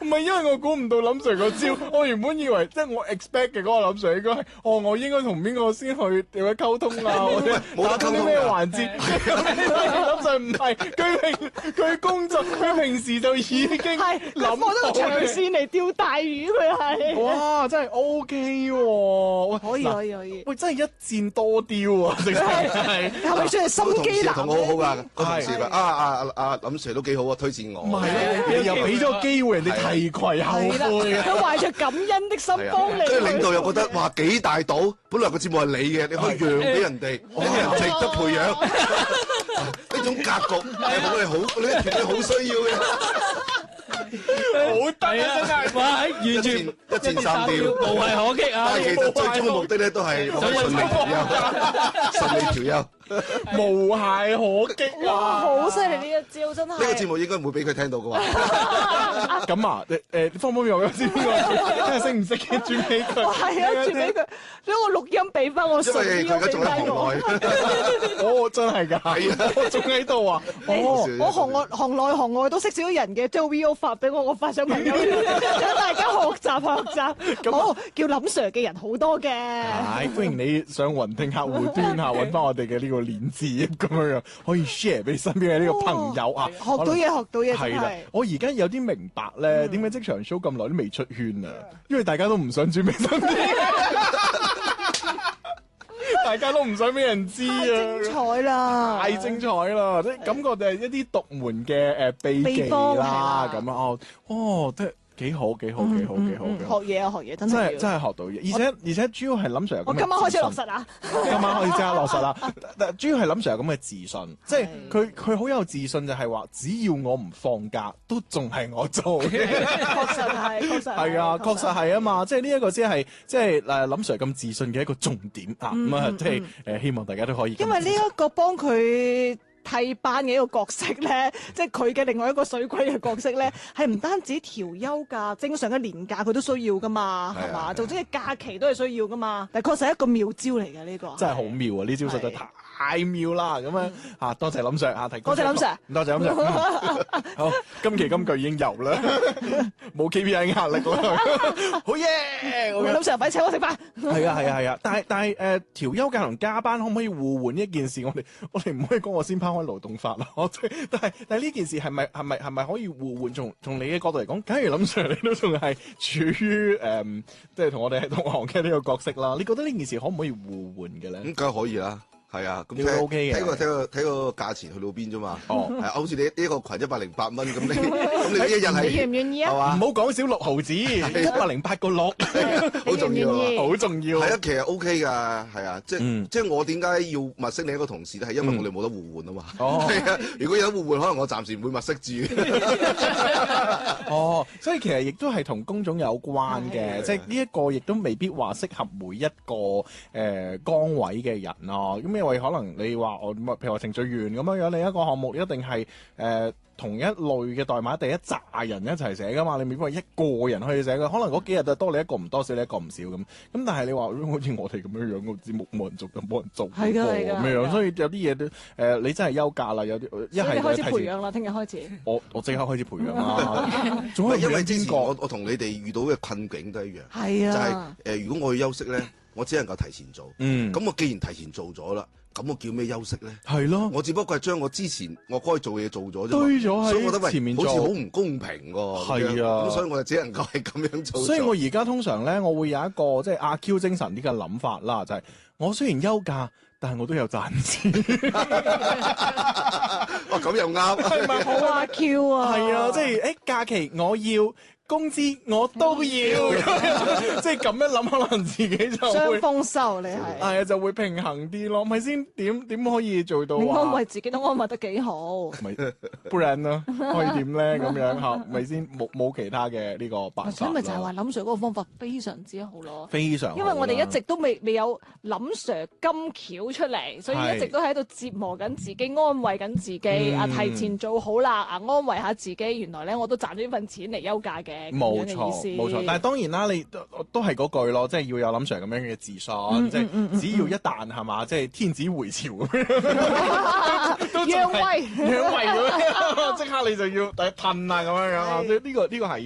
係因為我估唔到林 Sir 個招，我原本以為即係我 expect 嘅嗰個林 Sir 應該係，我應該同邊個先去點樣溝通啊，或者打通啲咩環節？林 Sir 唔係，佢工作，佢平時就已經係諗放咗個長線嚟釣大魚，佢係。 哇，真係 OK 喎！ 可以嗱可以可以。 喂，真係一箭多雕啊！直情係。 係咪算係心機男同我好噶，個同事係話林 Sir 都幾好啊，推薦我。 唔係啊，你又俾咗機會人哋提攜後係啦， 輩啊！ 佢懷着感恩的心係啊幫你。 跟住領導又覺得哇幾大賭，本來個節目係你嘅，你可以讓俾人哋，呢啲人值得培養。呢種格局係我哋好，呢啲團隊好需要嘅。 好得啊！真係。 哇！完全一箭三雕， 無懈可擊啊！ 但係其實最終嘅目的咧，都係順利調休，順利調休。 無懈可擊哇， 啊！ 好犀利呢一招真係。 呢個節目應該唔會俾佢聽到嘅話。 咁啊，方唔方便我知邊個？真係識唔識嘅轉俾佢？ 係啊，轉俾佢，將個錄音俾翻我， 因為佢而家仲喺行內。 哦，真係㗎，係啊，我仲喺度啊！哦， 我行內行外都識少少人嘅，將 VO 發俾我發上朋友圈，等大家學習。好，叫林 Sir 嘅人好多嘅。 係歡迎你上雲聽客戶端下揾翻我哋嘅呢個鏈接咁樣，可以 share 俾你身邊嘅呢個朋友啊！ 學到嘢，學到嘢， 係啦真係。， 我而家有啲明白咧，點解職場 show 咁耐都未出圈啊？因為大家都唔想轉俾身邊，大家都唔想俾人知啊！ 精彩啦！ 太精彩啦！即係感覺就係一啲獨門嘅秘技秘方啦， 係啦咁啊哦，即係幾好幾好幾好幾好幾好， 學嘢啊，學嘢真係要。 真係真係學到嘢，而且主要係林 Sir 有咁嘅我今晚開始落自信實啊！ 今晚可以即刻落實啦。但主要係林 Sir 有咁嘅自信，即係佢好有自信，就係話只要我唔放假，都仲係我做嘅。 確實係係啊，確實係啊嘛，即係呢一個先係即係林 Sir 咁自信嘅一個重點啊。咁啊，即係希望大家都可以咁自信。 因為呢一個幫佢替班嘅一個角色咧，即係佢嘅另外一個水鬼嘅角色咧，係唔單止調休假，正常嘅年假佢都需要噶嘛，係嘛？總之假期都係需要噶嘛。但係確實係一個妙招嚟嘅呢個， 真係好妙啊！呢招實在太妙啦！咁樣啊，多謝林 Sir 啊，提供多謝林 Sir， 多謝林 Sir。好，今期金句已經有啦，冇 KPI 壓力啦，好嘢！ 林 Sir 快請我食飯。 係啊，但係調休假同加班可唔可以互換呢一件事？我哋唔可以講我先拋開勞動法啦。但係呢件事係咪可以互換？從你嘅角度嚟講，假如林 Sir 你都仲係處於即係同我哋係同行嘅呢個角色啦，你覺得呢件事可唔可以互換嘅咧？ 咁梗係可以啦。係啊，咁你都 OK 嘅睇個價錢去到邊啫嘛。 哦， 係好似你呢個裙108蚊，咁你呢一日係你願唔願意啊？ 係嘛？ 唔好講少6毫子，108個6， 好重要啊！ 好重要。 係啊，其實 OK 噶，係啊，即係我點解要物色你一個同事咧？係因為我哋冇得互換啊嘛。 哦， 係啊，如果有得互換，可能我暫時唔會物色住。 哦，所以其實亦都係同工種有關嘅，即係呢一個亦都未必話適合每一個崗位嘅人咯。咁因為可能你話我譬如話程序員咁樣樣，你一個項目一定係同一類嘅代碼第一紮人一齊寫噶嘛，你未必話一個人可以寫嘅，可能嗰幾日就多你一個唔多，少你一個唔少咁。咁但係你話好似我哋咁樣樣個節目冇人做就冇人做係㗎係㗎咁樣，所以有啲嘢都你真係休假啦，有啲一係你開始培養啦，聽日開始。 我即刻開始培養啦，仲可以因為之前邊個？ 我同你哋遇到嘅困境都一樣， 係就啊， 係如果我去休息咧，我只能夠提前做。 嗯， 咁我既然提前做咗啦，咁我叫咩休息咧？ 係咯， 我只不過係將我之前我該做嘅嘢做咗啫嘛， 堆咗喺所以我覺得喂前面做好似好唔公平喎。 係啊咁所以我就只能夠係咁樣做。 所以我而家通常咧，我會有一個即係阿 Q 精神啲嘅諗法啦，就係我雖然休假，但係我都有賺錢。 哦，咁又啱， 係咪好阿 Q 啊， 係啊，即係假期我要。工資我都要，即係咁樣諗，可能自己就雙會豐收，你係係啊，就會平衡啲咯，咪先點可以做到你安啊？ 慰自己都安慰得幾好， 咪不然呢？可以點咧？咁樣嚇，咪先冇其他嘅呢個辦法。 所以咪就係話林 Sir 嗰個方法非常之好咯， 非常好啦， 因為我哋一直都未有林 Sir 金橋出嚟，所以一直都喺度折磨緊自己，安慰緊自己啊，提前做好啦，啊安慰下自己，原來咧我都賺咗呢份錢嚟休假嘅。 冇錯，冇錯，但係當然啦，你都係嗰句咯，即係要有林 Sir 咁樣嘅自信，即係只要一旦係嘛，即係天子回朝咁樣，都讓位讓位咁樣，即刻你就要褪啊咁樣樣啊！呢個係。